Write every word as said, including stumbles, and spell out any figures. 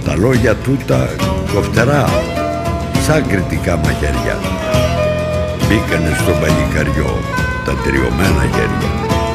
Τα λόγια τούτα κοφτερά, σαν κριτικά μαχαίρια, μπήκανε στο παλικαριό τα τριωμένα χέρια.